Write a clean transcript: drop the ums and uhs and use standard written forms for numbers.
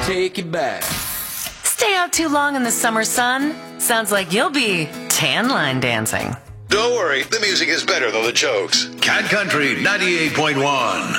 take you back. Stay out too long in the summer sun? Sounds like you'll be tan line dancing. Don't worry, the music is better than the jokes. Cat Country 98.1.